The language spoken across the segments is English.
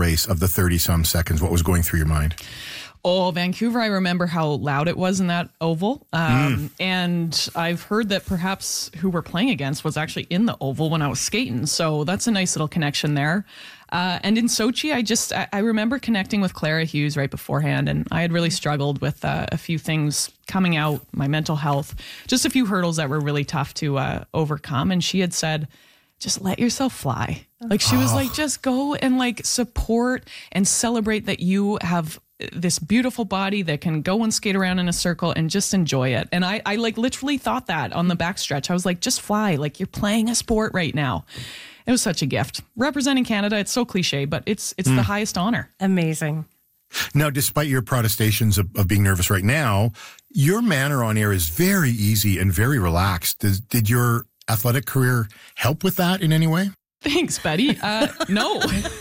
race of the 30-some seconds? What was going through your mind? Oh, Vancouver, I remember how loud it was in that oval. And I've heard that perhaps who we're playing against was actually in the oval when I was skating. So that's a nice little connection there. And in Sochi, I remember connecting with Clara Hughes right beforehand. And I had really struggled with a few things coming out, my mental health, just a few hurdles that were really tough to overcome. And she had said, just let yourself fly. Like she was like, just go and like support and celebrate that you have this beautiful body that can go and skate around in a circle and just enjoy it. And I like literally thought that on the backstretch. I was like, just fly. Like you're playing a sport right now. It was such a gift. Representing Canada, it's so cliche, but it's the highest honor. Amazing. Now, despite your protestations of being nervous right now, your manner on air is very easy and very relaxed. Did your athletic career help with that in any way? Thanks, Betty. No.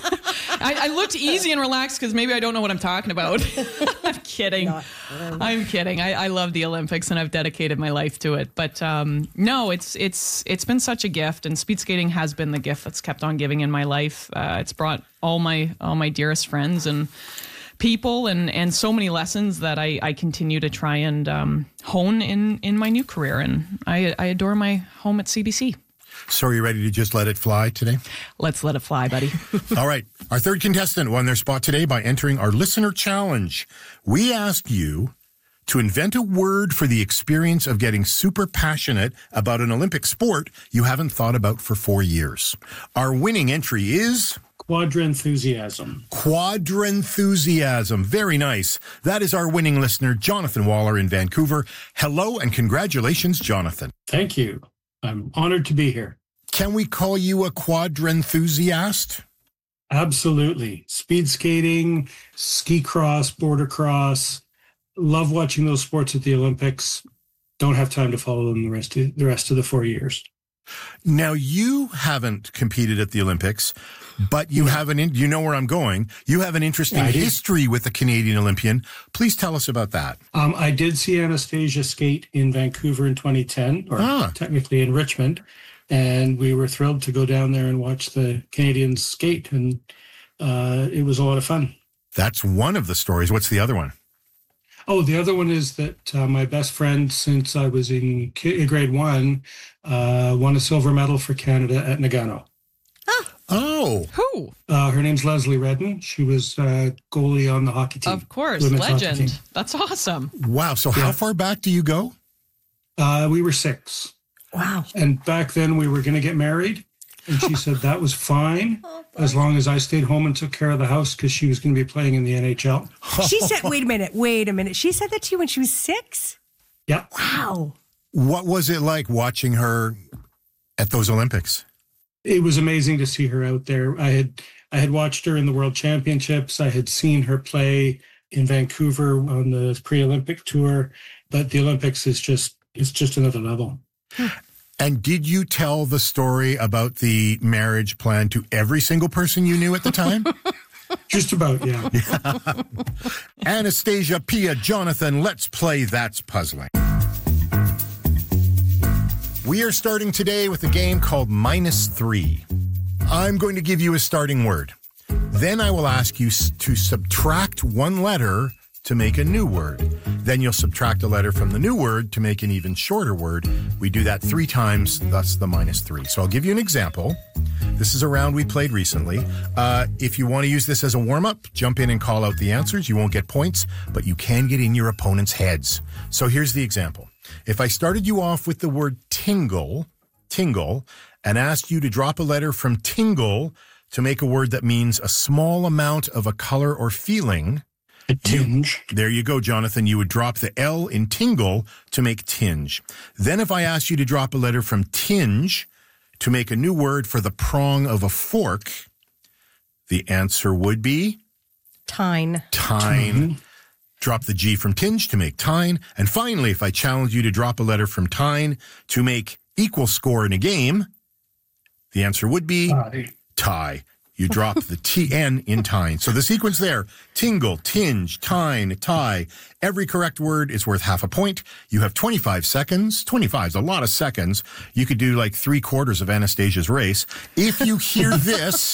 I looked easy and relaxed because maybe I don't know what I'm talking about. I'm kidding. I'm kidding. I love the Olympics and I've dedicated my life to it. But no, it's been such a gift, and speed skating has been the gift that's kept on giving in my life. It's brought all my dearest friends and people and so many lessons that I continue to try and hone in my new career. And I adore my home at CBC. So are you ready to just let it fly today? Let's let it fly, buddy. All right. Our third contestant won their spot today by entering our listener challenge. We asked you to invent a word for the experience of getting super passionate about an Olympic sport you haven't thought about for 4 years. Our winning entry is... Quadrenthusiasm. Quadrenthusiasm. Very nice. That is our winning listener, Jonathan Waller in Vancouver. Hello and congratulations, Jonathan. Thank you. I'm honored to be here. Can we call you a quadrenthusiast? Absolutely. Speed skating, ski cross, border cross. Love watching those sports at the Olympics. Don't have time to follow them the rest of the 4 years. Now, you haven't competed at the Olympics, but you have you know where I'm going. You have an interesting history with a Canadian Olympian. Please tell us about that. I did see Anastasia skate in Vancouver in 2010, or technically in Richmond, and we were thrilled to go down there and watch the Canadians skate, and it was a lot of fun. That's one of the stories. What's the other one? Oh, the other one is that my best friend since I was in grade 1 won a silver medal for Canada at Nagano. Oh. Who? Her name's Leslie Redden. She was goalie on the hockey team. Of course, legend. That's awesome. Wow. So how far back do you go? We were 6. Wow. And back then we were going to get married. And she said that was fine as long as I stayed home and took care of the house because she was going to be playing in the NHL. She said, wait a minute. She said that to you when she was 6? Yeah. Wow. What was it like watching her at those Olympics? It was amazing to see her out there. I had watched her in the World Championships. I had seen her play in Vancouver on the pre-Olympic tour, but the Olympics is just another level. And did you tell the story about the marriage plan to every single person you knew at the time? Just about, yeah. Anastasia, Pia, Jonathan, let's play That's Puzzling. We are starting today with a game called -3. I'm going to give you a starting word. Then I will ask you to subtract one letter to make a new word. Then you'll subtract a letter from the new word to make an even shorter word. We do that 3 times, thus the -3. So I'll give you an example. This is a round we played recently. If you want to use this as a warm-up, jump in and call out the answers. You won't get points, but you can get in your opponent's heads. So here's the example. If I started you off with the word tingle, and asked you to drop a letter from tingle to make a word that means a small amount of a color or feeling. A tinge. There you go, Jonathan. You would drop the L in tingle to make tinge. Then if I asked you to drop a letter from tinge to make a new word for the prong of a fork, the answer would be? Tine. Tine. Drop the G from tinge to make tine. And finally, if I challenge you to drop a letter from tine to make equal score in a game, the answer would be tie. You drop the TN in tine. So the sequence there, tingle, tinge, tine, tie. Every correct word is worth half a point. You have 25 seconds. 25 is a lot of seconds. You could do like 3/4 of Anastasia's race. If you hear this...